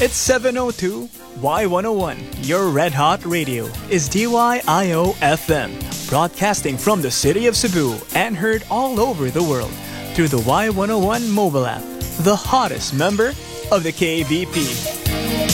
It's 702 Y101. Your red hot radio is DYIO FM, broadcasting from the city of Cebu and heard all over the world through the Y101 mobile app, the hottest member of the KBP.